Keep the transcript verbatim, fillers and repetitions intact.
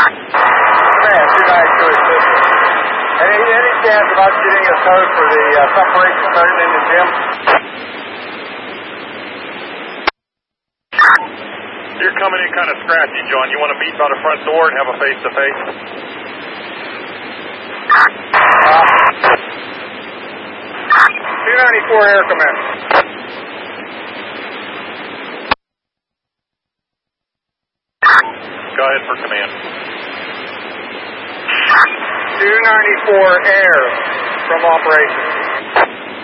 Command, two ninety-two is fifty. Any, any chance of us getting a code for the uh, separation started in the gym? You're coming in kind of scratchy, John. You want to meet by the front door and have a face-to-face? two ninety-four Air Command. Go ahead for command. two ninety-four Air from operations.